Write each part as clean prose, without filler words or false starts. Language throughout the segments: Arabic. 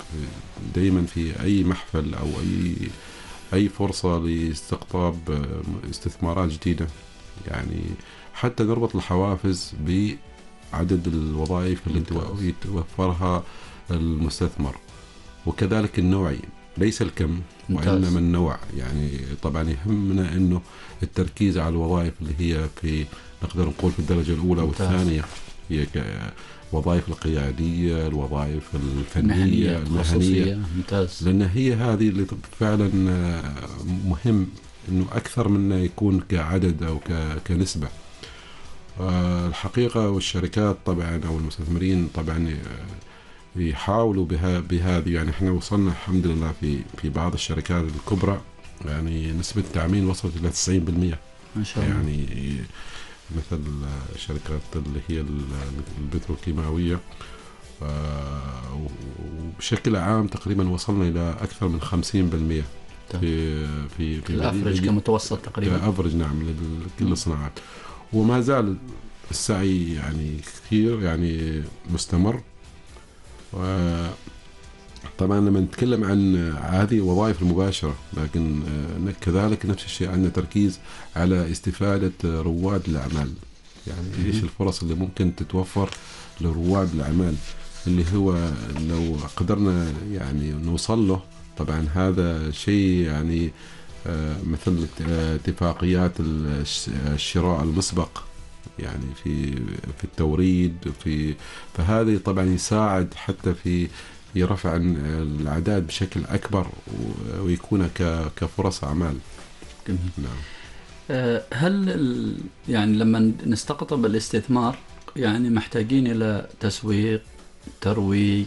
دائما في أي محفل أو أي فرصة لاستقطاب استثمارات جديدة. يعني حتى نربط الحوافز بعدد الوظائف اللي توفرها المستثمر، وكذلك النوعي ليس الكم وإنما النوع. يعني طبعا يهمنا أنه التركيز على الوظائف اللي هي في نقدر نقول في الدرجة الأولى والثانية، هي وظائف القيادية، الوظائف الفنية المهنية، لأن هي هذه اللي فعلا مهم أنه أكثر من يكون كعدد أو كنسبة. الحقيقة والشركات طبعا أو المستثمرين طبعا يحاولوا بهذه. يعني احنا وصلنا الحمد لله في بعض الشركات الكبرى يعني نسبة التعمين وصلت إلى 90% ما شاء الله. يعني مثل الشركات اللي هي البتروكيماوية، وبشكل عام تقريبا وصلنا إلى أكثر من 50% في الأفرج كمتوسط تقريبا كأفرج. نعم، لكل الصناعات. وما زال السعي يعني كثير يعني مستمر. وطبعا لما نتكلم عن هذه وظائف المباشرة، لكن كذلك نفس الشيء عندنا تركيز على استفادة رواد الأعمال. يعني إيش الفرص اللي ممكن تتوفر لرواد الأعمال اللي هو لو قدرنا يعني نوصل له. طبعا هذا شيء يعني مثل اتفاقيات الشراء المسبق يعني في التوريد، فهذا طبعا يساعد حتى في رفع الأعداد بشكل أكبر ويكون كفرص أعمال. نعم. هل يعني لما نستقطب الاستثمار يعني محتاجين إلى تسويق، ترويج؟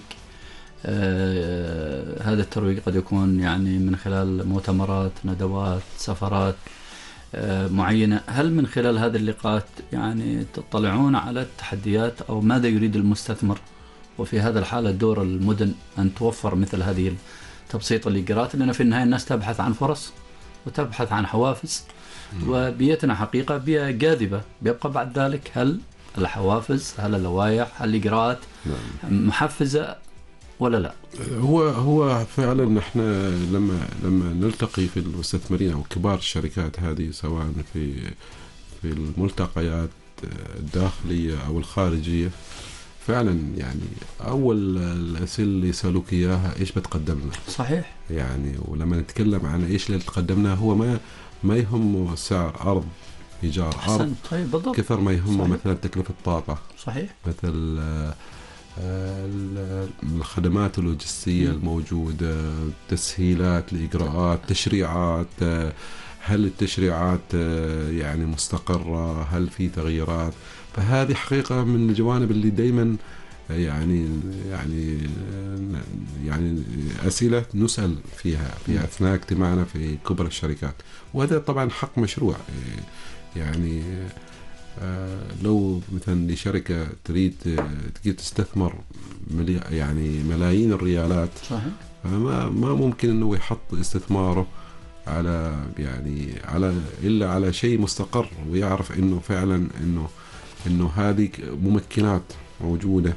هذا الترويج قد يكون يعني من خلال مؤتمرات، ندوات، سفرات معينة. هل من خلال هذه اللقاءات يعني تطلعون على التحديات أو ماذا يريد المستثمر؟ وفي هذا الحالة دور المدن أن توفر مثل هذه تبسيط الإجراءات، لأن في النهاية الناس تبحث عن فرص وتبحث عن حوافز، وبيئتنا حقيقة بيئة جاذبة. بيبقى بعد ذلك هل الحوافز، هل اللوائح، هل الإجراءات محفزة ولا لا؟ هو فعلا نحن لما نلتقي في المستثمرين او كبار الشركات هذه، سواء في الملتقيات الداخلية او الخارجية، فعلا يعني اول الاسئله اللي يسالوك اياها ايش بتقدم لنا. صحيح. يعني ولما نتكلم عن ايش اللي تقدمنا، هو ما يهمه سعر ارض، ايجار ارض، طيب بالضبط. كثر ما يهمه مثلا تكلفة طاقة. صحيح. مثل الخدمات اللوجستية الموجودة، تسهيلات الإجراءات، تشريعات، هل التشريعات يعني مستقرة، هل في تغييرات. فهذه حقيقة من الجوانب اللي دايما يعني أسئلة نسأل فيها أثناء اجتماعنا في كبرى الشركات، وهذا طبعا حق مشروع. يعني لو مثلا لشركة تريد تستثمر يعني ملايين الريالات، صحيح، ما ممكن انه يحط استثماره إلا على شيء مستقر، ويعرف انه فعلا انه هذه ممكنات موجودة.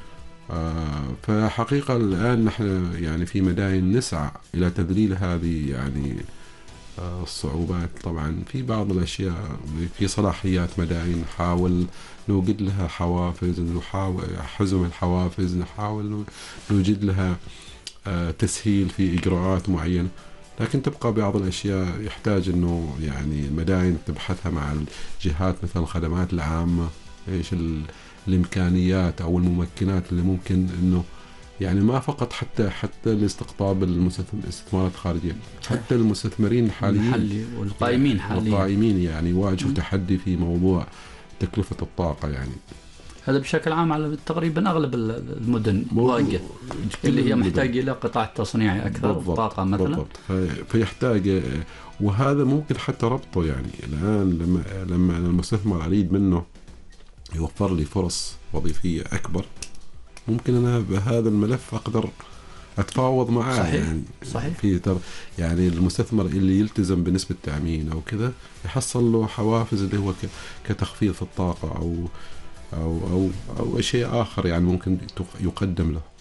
فحقيقة الآن نحن يعني في مداين نسعى إلى تذليل هذه يعني الصعوبات. طبعا في بعض الأشياء في صلاحيات مداين نحاول نوجد لها حوافز، نحاول حزم الحوافز، نحاول نوجد لها تسهيل في إجراءات معينة. لكن تبقى بعض الأشياء يحتاج أنه يعني المداين تبحثها مع الجهات مثل الخدمات العامة، إيش الإمكانيات أو الممكنات اللي ممكن أنه يعني ما فقط حتى لاستقطاب الاستثمارات الخارجية، حتى المستثمرين الحاليين والقائمين حاليا، القائمين يعني واجهوا تحدي في موضوع تكلفة الطاقة. يعني هذا بشكل عام على تقريبا أغلب المدن واجه اللي هي محتاجة إلى قطاع تصنيعي أكثر، طاقة مثلا. بالضبط. فيحتاج، وهذا ممكن حتى ربطه. يعني الآن لما المستثمر أريد منه يوفر لي فرص وظيفية أكبر، ممكن أنا بهذا الملف أقدر أتفاوض معاه. صحيح. يعني صحيح. يعني المستثمر اللي يلتزم بنسبة تأمين أو كذا يحصل له حوافز اللي هو كتخفيض في الطاقة أو شيء آخر يعني ممكن يقدم له.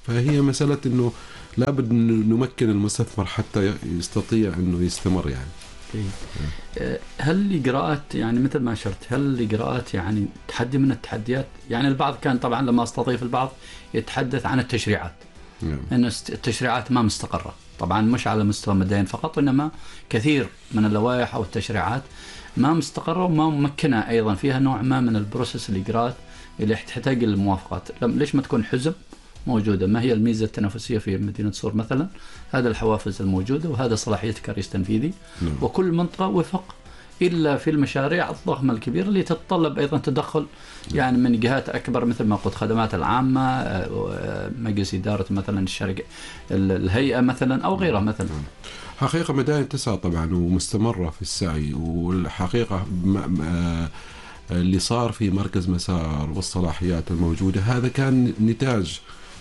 فهي مسألة أنه لابد نمكن المستثمر حتى يستطيع أنه يستمر يعني. هل الإجراءات يعني مثل ما أشرت، هل الإجراءات يعني تحدي من التحديات؟ يعني البعض كان طبعا لما استضيف البعض يتحدث عن التشريعات، أن التشريعات ما مستقرة، طبعا مش على مستوى مدين فقط، إنما كثير من اللوائح أو التشريعات ما مستقرة وما ممكنة أيضا، فيها نوع ما من البروسيس الإجراءات اللي تحتاج للموافقات. ليش ما تكون حزم موجودة؟ ما هي الميزة التنافسية في مدينة صور مثلا؟ هذا الحوافز الموجودة وهذا صلاحية كرئيس تنفيذي، وكل منطقة وفق، إلا في المشاريع الضخمة الكبيرة اللي تتطلب أيضا تدخل يعني من جهات أكبر، مثل ما قلت خدمات العامة، مجلس إدارة مثلا الشركة، الهيئة مثلا أو غيرها مثلا. حقيقة مدائن تسعى طبعا ومستمرة في السعي، والحقيقة اللي صار في مركز مسار والصلاحيات الموجودة هذا كان نتاج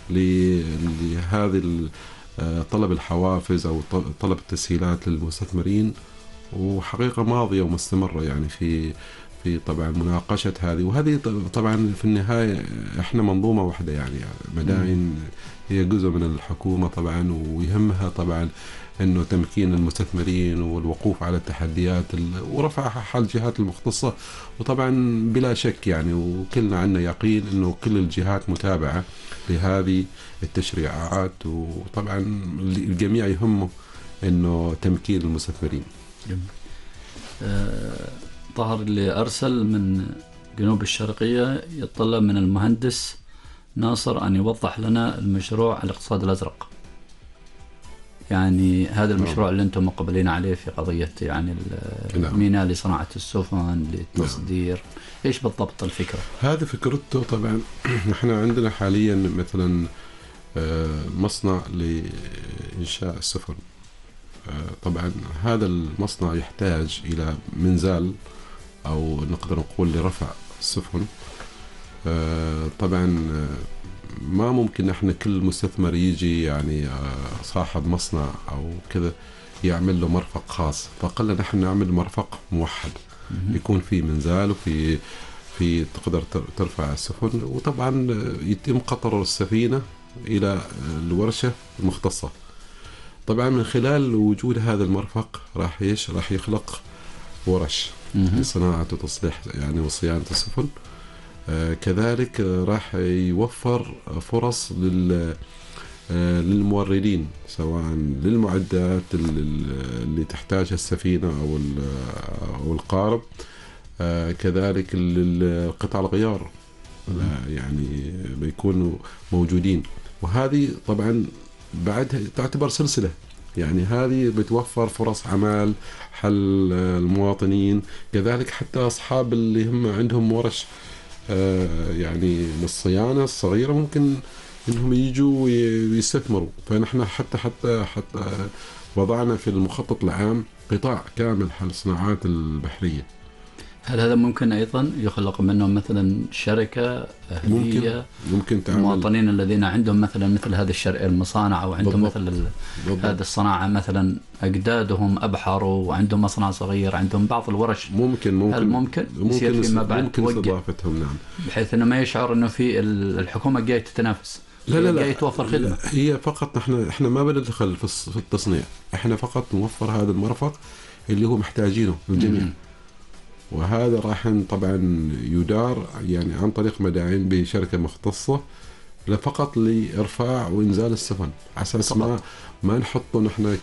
لهذه طلب الحوافز أو طلب التسهيلات للمستثمرين، وحقيقة ماضية ومستمرة يعني في طبعا مناقشة هذه. وهذه طبعا في النهاية احنا منظومة واحدة يعني مدائن هي جزء من الحكومة طبعا، ويهمها طبعا انه تمكين المستثمرين والوقوف على التحديات ورفع حال الجهات المختصة. وطبعا بلا شك يعني وكلنا عندنا يقين انه كل الجهات متابعة لهذه التشريعات، وطبعا الجميع يهمه انه تمكين المستثمرين. طاهر اللي ارسل من جنوب الشرقية يتطلب من المهندس ناصر ان يوضح لنا المشروع الاقتصاد الازرق، يعني هذا المشروع اللي انتم مقبلين عليه في قضية يعني الميناء لصناعة السفن للتصدير، ايش بالضبط الفكرة؟ هذه فكرته طبعا احنا عندنا حاليا مثلا مصنع لإنشاء السفن. طبعا هذا المصنع يحتاج إلى منزال أو نقدر نقول لرفع السفن. طبعا ما ممكن احنا كل مستثمر يجي يعني صاحب مصنع أو كذا يعمل له مرفق خاص، فقلنا نحن نعمل مرفق موحد يكون فيه منزال وفي تقدر ترفع السفن، وطبعا يتم قطر السفينة إلى الورشة المختصة. طبعا من خلال وجود هذا المرفق راح يخلق ورش لصناعة وتصليح يعني وصيانة السفن. كذلك راح يوفر فرص للموردين، سواء للمعدات اللي تحتاجها السفينة أو القارب، كذلك للقطع الغيار يعني بيكونوا موجودين. وهذه طبعا بعدها تعتبر سلسلة، يعني هذه بتوفر فرص عمل حل المواطنين، كذلك حتى أصحاب اللي هم عندهم ورش يعني للصيانة الصغيرة ممكن إنهم يجوا ويستثمروا. فنحن حتى وضعنا في المخطط العام قطاع كامل حل الصناعات البحرية. هل هذا ممكن أيضا يخلق منهم مثلا شركة أهلية؟ ممكن تعمل المواطنين الذين عندهم مثلا مثل هذه المصانع أو عندهم مثل هذه الصناعة، مثلا أجدادهم أبحروا وعندهم مصنع صغير، عندهم بعض الورش، هل ممكن يصير فيما بعد استضافتهم؟ نعم، بحيث أنه ما يشعر أنه في الحكومة جاية تتنافس، لا جاية توفر خدمة. لا، هي فقط احنا ما بندخل في التصنيع، احنا فقط نوفر هذا المرفق اللي هو محتاجينه الجميع. وهذا راح طبعا يدار يعني عن طريق مدائن بشركة مختصة فقط لإرفاع وإنزال السفن، على أساس ما نحطه نحن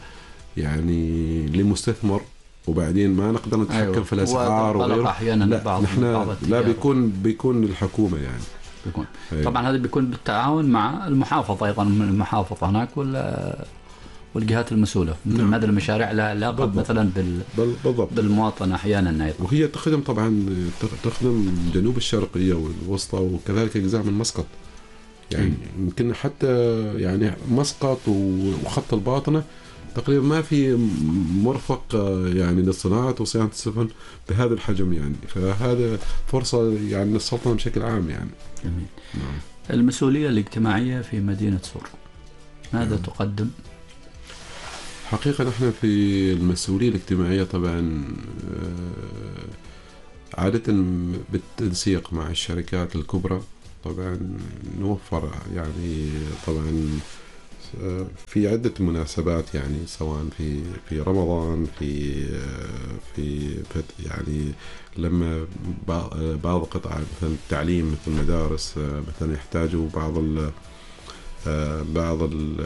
يعني لمستثمر وبعدين ما نقدر نتحكم في الأسعار وغيره. لا، نحن لا بيكون للحكومة يعني بيكون. طبعا هذا بيكون بالتعاون مع المحافظة أيضا، من المحافظة هناك والجهات المسؤولة. نعم. هذه المشاريع لها علاقة مثلا بالمواطن أحيانا أيضا. وهي تخدم طبعا تخدم جنوب الشرقية والوسطى وكذلك أجزاء من مسقط، يعني يمكن حتى يعني مسقط وخط الباطنة تقريبا ما في مرفق يعني للصناعة وصيانة السفن بهذا الحجم يعني، فهذا فرصة يعني للسلطنة بشكل عام يعني. جميل. نعم. المسؤولية الاجتماعية في مدينة صور ماذا تقدم؟ حقيقة نحن في المسؤولية الاجتماعية طبعا عادة بالتنسيق مع الشركات الكبرى، طبعا نوفر يعني طبعا في عدة مناسبات، يعني سواء في رمضان، يعني لما بعض قطاع مثل التعليم مثل المدارس مثلا يحتاجوا بعض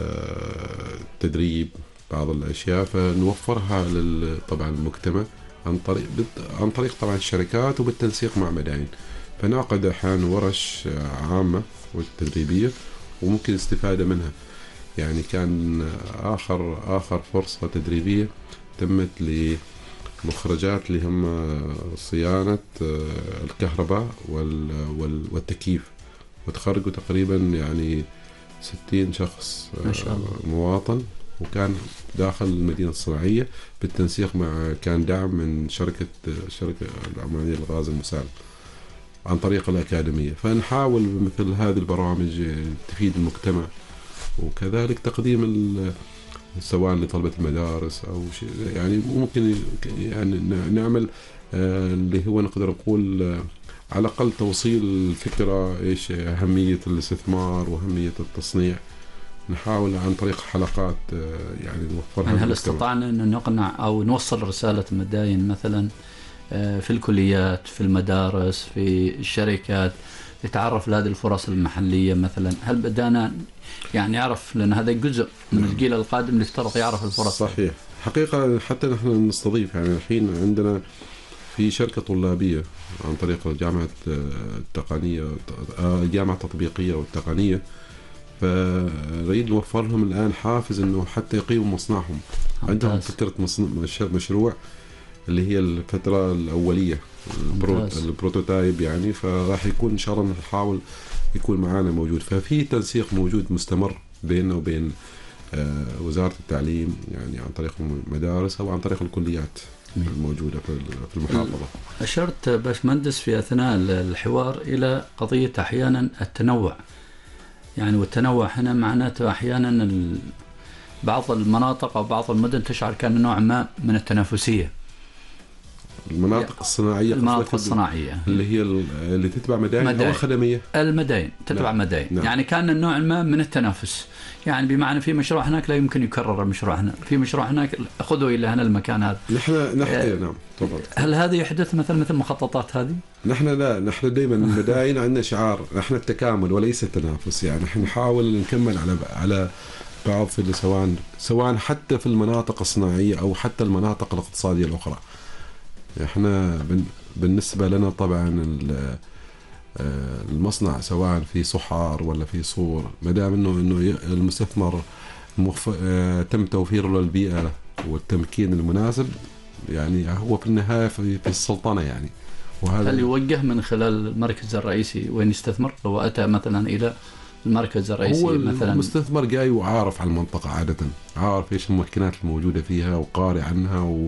التدريب، بعض الأشياء، فنوفرها طبعا المجتمع عن طريق طبعا الشركات وبالتنسيق مع مداين. فنعقد أحيانا ورش عامة والتدريبية وممكن الاستفادة منها. يعني كان آخر فرصة تدريبية تمت لمخرجات اللي هم صيانة الكهرباء والتكييف، وتخرجوا تقريبا يعني 60 شخص ما شاء الله. مواطن، وكان داخل المدينة الصناعية بالتنسيق مع كان دعم من شركة العمانية للغاز المسال عن طريق الأكاديمية. فنحاول مثل هذه البرامج تفيد المجتمع، وكذلك تقديم سواء لطلبة المدارس أو شيء، يعني ممكن يعني نعمل اللي هو نقدر نقول على الأقل توصيل الفكرة إيش أهمية الاستثمار وأهمية التصنيع. نحاول عن طريق حلقات يعني نوفرها. يعني هل استطعنا أن نقنع أو نوصل رسالة المداين مثلا في الكليات، في المدارس، في الشركات، يتعرف لهذه الفرص المحلية مثلا؟ هل بدأنا يعني يعرف، لأن هذا جزء من الجيل القادم اللي يفترض يعرف الفرص. صحيح، حقيقة حتى نحن نستضيف، يعني الحين عندنا في شركة طلابية عن طريق الجامعة التقنية، الجامعة التطبيقية والتقنية، فنريد نوفر لهم الآن حافز إنه حتى يقيموا مصنعهم. عندهم فكرة مشروع اللي هي الفترة الأولية، البروتوتايب يعني، فراح يكون إن شاء الله نحاول يكون معانا موجود. ففي تنسيق موجود مستمر بيننا وبين وزارة التعليم، يعني عن طريق المدارس أو عن طريق الكليات الموجودة في المحافظة. أشرت باشمهندس في أثناء الحوار إلى قضية أحيانا التنوع، يعني والتنوع هنا معناته أحيانا بعض المناطق أو بعض المدن تشعر كأن نوع ما من التنافسية. المناطق الصناعية، المناطق الصناعية اللي هي اللي تتبع مداين أو خدمية، المداين تتبع مداين. نعم. يعني كان النوع ما من التنافس، يعني بمعنى في مشروع هناك لا يمكن يكرر المشروع هنا، في مشروع هناك خذوا إلى هنا المكان هذا. نحن نعم طبعا. هل هذا يحدث مثل المخططات هذه؟ نحن دائما المداين عندنا شعار نحن التكامل وليس التنافس. يعني نحن نحاول نكمل على بعض في سواء حتى في المناطق الصناعية أو حتى المناطق الاقتصادية الأخرى. احنا بالنسبة لنا طبعا المصنع سواء في صحار ولا في صور، ما دام انه المستثمر تم توفير له البيئة والتمكين المناسب، يعني هو في النهاية في السلطنة يعني. وهذا هل يوجه من خلال المركز الرئيسي وين يستثمر؟ لو أتى مثلا إلى المركز الرئيسي هو مثلا، المستثمر جاي وعارف على المنطقة، عادة عارف ايش الممكنات الموجودة فيها وقارئ عنها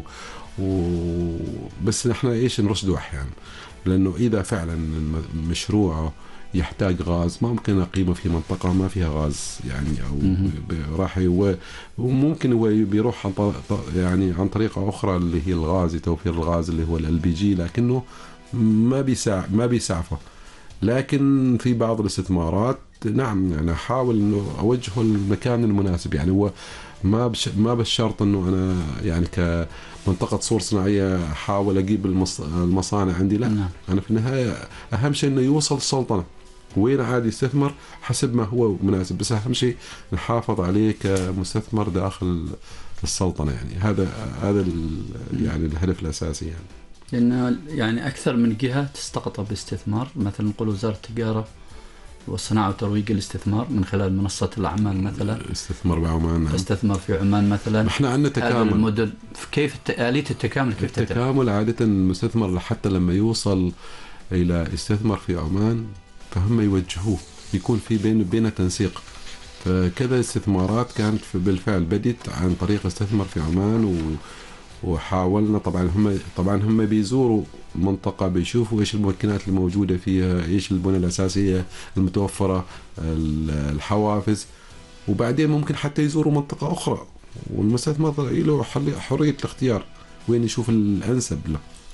بس نحن ايش نرشده احيانا، لانه اذا فعلا المشروع يحتاج غاز ما ممكن اقيمه في منطقه ما فيها غاز، يعني او راح وممكن هو بيروح يعني عن طريقه اخرى اللي هي الغاز، توفير الغاز اللي هو LPG، لكنه ما بيسعفه. لكن في بعض الاستثمارات نعم، يعني احاول انه اوجهه المكان المناسب. يعني هو ما بالشرط انه انا يعني كمنطقه صور صناعيه احاول اجيب المصانع عندي، لا. نعم. انا في النهايه اهم شيء انه يوصل السلطنه وين عادي يستثمر حسب ما هو مناسب، بس اهم شيء نحافظ عليه كمستثمر داخل السلطنه. يعني هذا يعني الهدف الاساسي. يعني لأن يعني أكثر من جهة تستقطب باستثمار، مثلا نقول وزارة التجارة والصناعة وترويج الاستثمار من خلال منصة الأعمال مثلا، استثمر بعمان، استثمر في عمان مثلا. احنا عندنا تكامل. المدن كيف آلية التكامل كيف التكامل عادة المستثمر حتى لما يوصل إلى استثمر في عمان فهم يوجهوه، يكون في بينه تنسيق. فكذا استثمارات كانت بالفعل بدت عن طريق استثمر في عمان، وحاولنا طبعا هم بيزوروا المنطقة، بيشوفوا إيش الممكنات الموجودة فيها، إيش البنى الأساسية المتوفرة، الحوافز، وبعدين ممكن حتى يزوروا منطقة أخرى، والمستثمر له حرية الاختيار وين يشوف الأنسب له.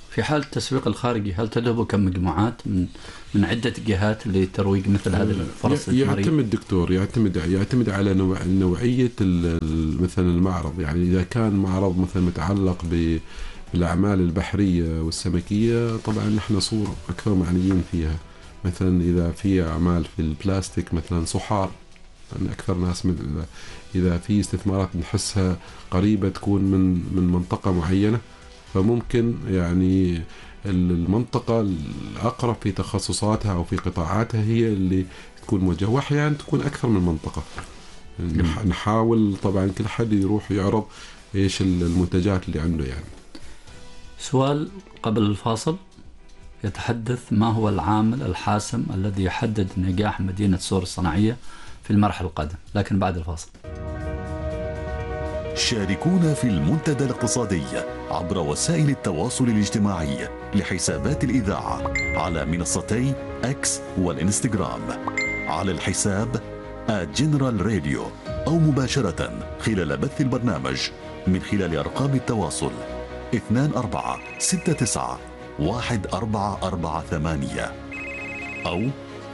في حال التسويق الخارجي هل تذهبوا كمجموعات من عدة جهات لترويج مثل هذه الفرص الاستثمارية؟ يعتمد دكتور، يعتمد على نوعية مثلا المعرض. يعني إذا كان معرض مثلا متعلق بالأعمال البحرية والسمكية، طبعا نحن صورة أكثر معنيين فيها. مثلا إذا في أعمال في البلاستيك مثلا صحار، يعني أكثر ناس إذا في استثمارات نحسها قريبة تكون من منطقة معينة، فممكن يعني المنطقة الأقرب في تخصصاتها أو في قطاعاتها هي اللي تكون موجهة، وأحيانا تكون أكثر من منطقة. نحاول طبعا كل حد يروح يعرض إيش المنتجات اللي عنده. يعني سؤال قبل الفاصل يتحدث: ما هو العامل الحاسم الذي يحدد نجاح مدينة صور الصناعية في المرحلة القادمة؟ لكن بعد الفاصل. شاركونا في المنتدى الاقتصادي عبر وسائل التواصل الاجتماعي لحسابات الإذاعة على منصتي إكس والإنستغرام على الحساب @General Radio، أو مباشرة خلال بث البرنامج من خلال أرقام التواصل 24691448 أو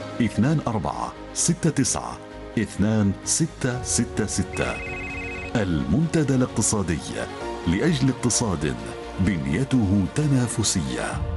24692666. المنتدى الاقتصادي، لأجل اقتصاد بنيته تنافسية.